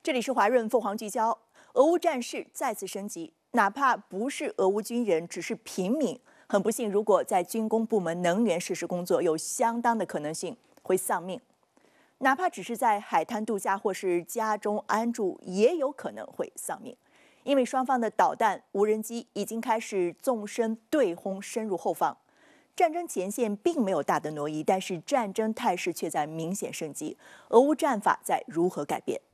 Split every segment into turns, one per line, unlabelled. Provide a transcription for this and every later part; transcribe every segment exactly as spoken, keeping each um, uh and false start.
这里是华润凤凰聚焦。俄乌战事再次升级，哪怕不是俄乌军人，只是平民，很不幸，如果在军工部门能源设施工作，有相当的可能性会丧命。哪怕只是在海滩度假或是家中安住，也有可能会丧命，因为双方的导弹、无人机已经开始纵深对轰，深入后方。战争前线并没有大的挪移，但是战争态势却在明显升级。俄乌战法在如何改变？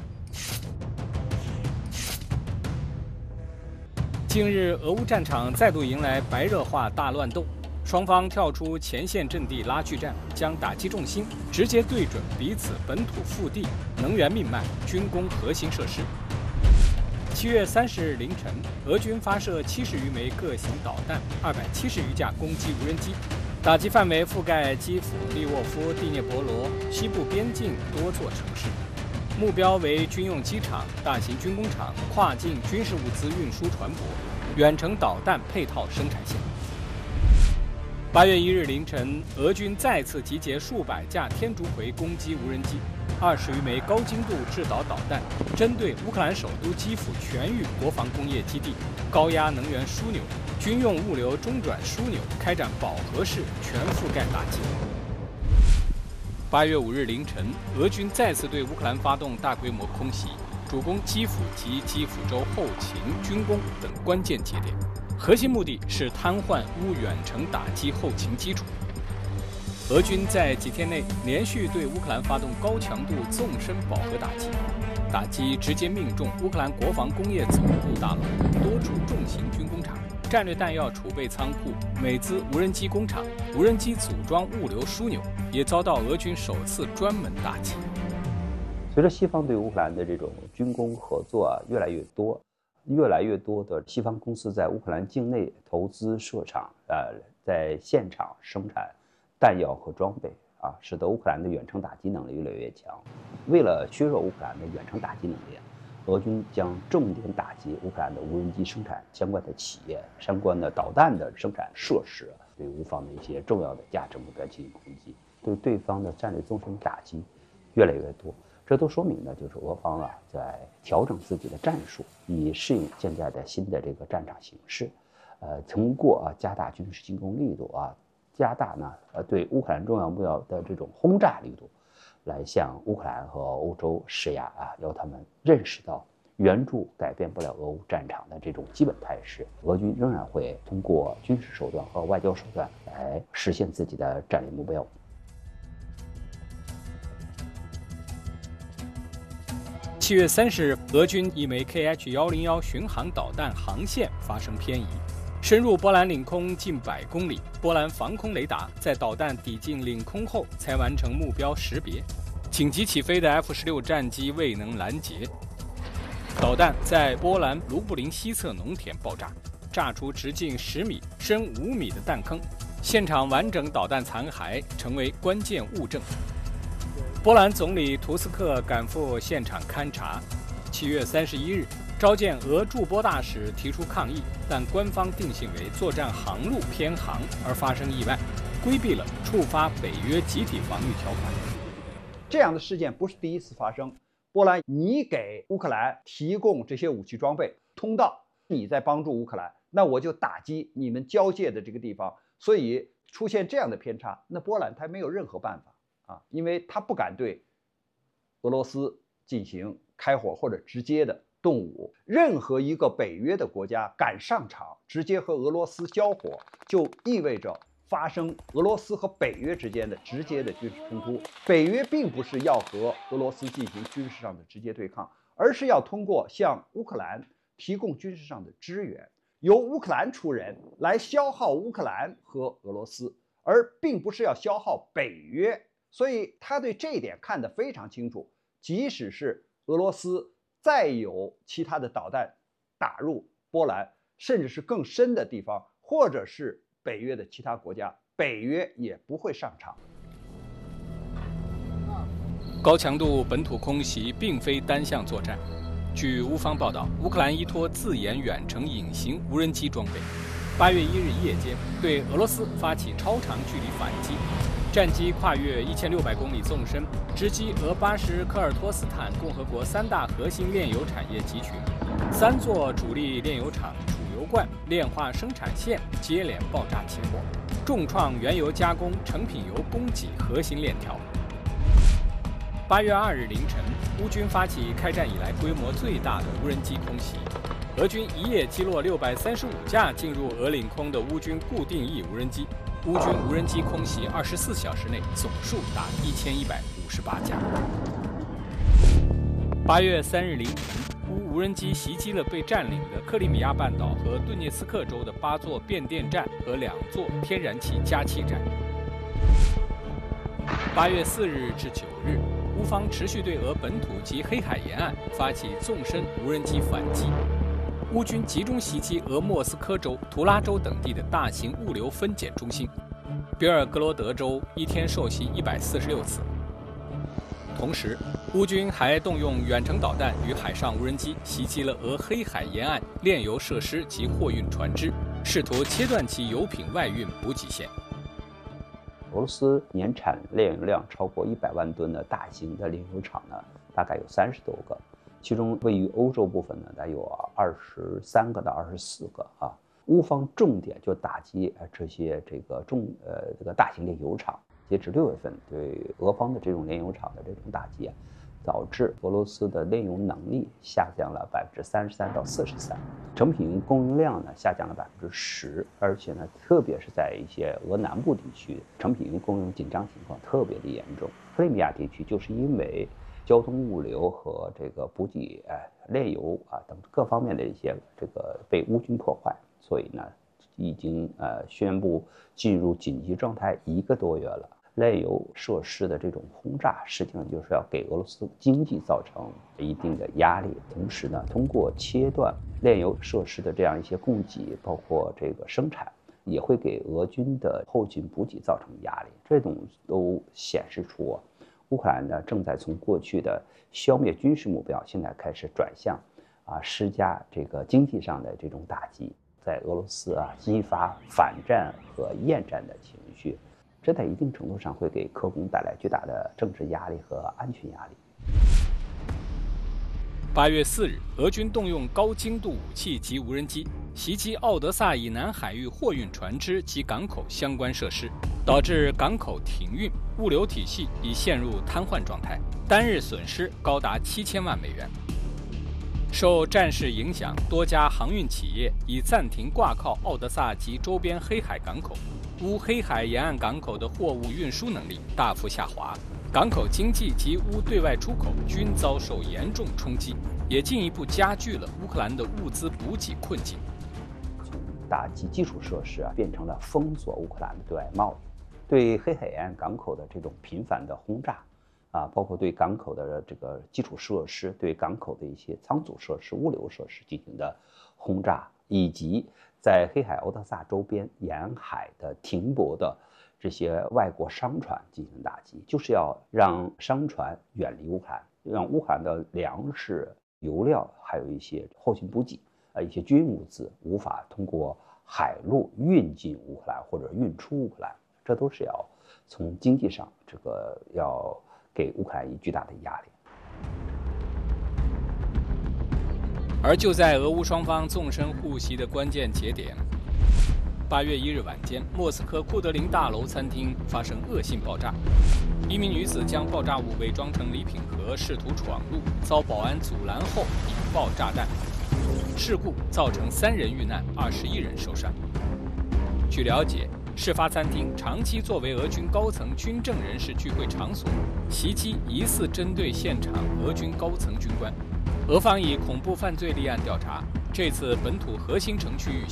近日，俄乌战场再度迎来白热化大乱斗，双方跳出前线阵地拉锯战，将打击重心直接对准彼此本土腹地、能源命脉、军工核心设施。七月三十日凌晨，俄军发射七十余枚各型导弹，二百七十余架攻击无人机，打击范围覆盖基辅、利沃夫、第聂伯罗、西部边境多座城市。目标为军用机场、大型军工厂、跨境军事物资运输船舶、远程导弹配套生产线。八月一日凌晨，俄军再次集结数百架天竺葵攻击无人机，二十余枚高精度制导导弹，针对乌克兰首都基辅全域国防工业基地、高压能源枢纽、军用物流中转枢纽开展饱和式全覆盖打击。八月五日凌晨，俄军再次对乌克兰发动大规模空袭，主攻基辅及基辅州后勤、军工等关键节点，核心目的是瘫痪乌远程打击后勤基础。俄军在几天内连续对乌克兰发动高强度纵深饱和打击，打击直接命中乌克兰国防工业总部大楼、多处重型军工厂、战略弹药储备仓库、美资无人机工厂、无人机组装物流枢纽，也遭到俄军首次专门打击。
随着西方对乌克兰的这种军工合作啊越来越多，越来越多的西方公司在乌克兰境内投资设厂，呃，在现场生产弹药和装备啊，使得乌克兰的远程打击能力越来越强。为了削弱乌克兰的远程打击能力，俄军将重点打击乌克兰的无人机生产相关的企业、相关的导弹的生产设施，对乌方的一些重要的价值目标进行攻击，对对方的战略纵深打击越来越多。这都说明呢，就是俄方啊在调整自己的战术，以适应现在的新的这个战场形势。呃，通过啊加大军事进攻力度啊，加大呢呃对乌克兰重要目标的这种轰炸力度，来向乌克兰和欧洲施压啊，让他们认识到援助改变不了俄乌战场的这种基本态势。俄军仍然会通过军事手段和外交手段来实现自己的战略目标。
七月三十日，俄军一枚 K H 一零一巡航导弹航线发生偏移，深入波兰领空近百公里。波兰防空雷达在导弹抵近领空后才完成目标识别，紧急起飞的 F 十六战机未能拦截。导弹在波兰卢布林西侧农田爆炸，炸出直径十米、深五米的弹坑，现场完整导弹残骸成为关键物证。波兰总理图斯克赶赴现场勘察。七月三十一日，召见俄驻波大使提出抗议，但官方定性为作战航路偏航而发生意外，规避了触发北约集体防御条款。
这样的事件不是第一次发生。波兰，你给乌克兰提供这些武器装备通道，你在帮助乌克兰，那我就打击你们交界的这个地方。所以出现这样的偏差，那波兰他没有任何办法。啊，因为他不敢对俄罗斯进行开火或者直接的动武。任何一个北约的国家敢上场直接和俄罗斯交火，就意味着发生俄罗斯和北约之间的直接的军事冲突。北约并不是要和俄罗斯进行军事上的直接对抗，而是要通过向乌克兰提供军事上的支援，由乌克兰出人来消耗乌克兰和俄罗斯，而并不是要消耗北约。所以他对这一点看得非常清楚，即使是俄罗斯再有其他的导弹打入波兰，甚至是更深的地方，或者是北约的其他国家，北约也不会上场。
高强度本土空袭并非单项作战。据乌方报道，乌克兰依托自研远程隐形无人机装备， 八月一日夜间，对俄罗斯发起超长距离反击，战机跨越一千六百公里纵深，直击俄巴什科尔托斯坦共和国三大核心炼油产业集群，三座主力炼油厂、储油罐、炼化生产线接连爆炸起火，重创原油加工、成品油供给核心链条。八月二日凌晨，乌军发起开战以来规模最大的无人机空袭。俄军一夜击落六百三十五架进入俄领空的乌军固定翼无人机，乌军无人机空袭二十四小时内总数达一千一百五十八架。八月三日凌晨，乌无人机袭击了被占领的克里米亚半岛和顿涅茨克州的八座变电站和两座天然气加气站。八月四日至九日，乌方持续对俄本土及黑海沿岸发起纵深无人机反击。乌军集中袭击俄莫斯科州、图拉州等地的大型物流分拣中心，别尔格罗德州一天受袭一百四十六次。同时，乌军还动用远程导弹与海上无人机袭击了俄黑海沿岸炼油设施及货运船只，试图切断其油品外运补给线。
俄罗斯年产炼油量超过一百万吨的大型的炼油厂呢，大概有三十多个。其中位于欧洲部分呢，大概有二十三个到二十四个啊。乌方重点就打击这些这个重呃这个大型炼油厂。截至六月份，对俄方的这种炼油厂的这种打击啊，导致俄罗斯的炼油能力下降了百分之三十三到四十三，成品油供应量呢下降了百分之十，而且呢，特别是在一些俄南部地区，成品油供应紧张情况特别的严重。克里米亚地区就是因为交通物流和这个补给、哎、炼油啊等各方面的一些这个被乌军破坏，所以呢，已经呃宣布进入紧急状态一个多月了。炼油设施的这种轰炸，实际上就是要给俄罗斯经济造成一定的压力，同时呢，通过切断炼油设施的这样一些供给，包括这个生产，也会给俄军的后勤补给造成压力。这种都显示出啊。乌克兰呢，正在从过去的消灭军事目标，现在开始转向啊施加这个经济上的这种打击，在俄罗斯啊激发反战和厌战的情绪，这在一定程度上会给科工带来巨大的政治压力和安全压力。
八月四日，俄军动用高精度武器及无人机袭击奥德萨以南海域货运船只及港口相关设施，导致港口停运，物流体系已陷入瘫痪状态，单日损失高达七千万美元。受战事影响，多家航运企业已暂停挂靠奥德萨及周边黑海港口，乌黑海沿岸港口的货物运输能力大幅下滑，港口经济及乌对外出口均遭受严重冲击，也进一步加剧了乌克兰的物资补给困境。
从打击基础设施啊，变成了封锁乌克兰的对外贸易，对黑海沿岸港口的这种频繁的轰炸。啊，包括对港口的这个基础设施、对港口的一些仓储设施、物流设施进行的轰炸，以及在黑海、欧德萨周边沿海的停泊的这些外国商船进行打击，就是要让商船远离乌克兰，让乌克兰的粮食、油料，还有一些后勤补给，呃，一些军物资无法通过海路运进乌克兰或者运出乌克兰，这都是要从经济上这个要。给乌克兰以巨大的压力。
而就在俄乌双方纵深互袭的关键节点，八月一日晚间，莫斯科库德林大楼餐厅发生恶性爆炸，一名女子将爆炸物伪装成礼品盒，试图闯入，遭保安阻拦后引爆炸弹。事故造成三人遇难，二十一人受伤。据了解，事发餐厅长期作为俄军高层军政人士聚会场所，袭击疑似针对现场俄军高层军官。俄方以恐怖犯罪立案调查，这次本土核心城区域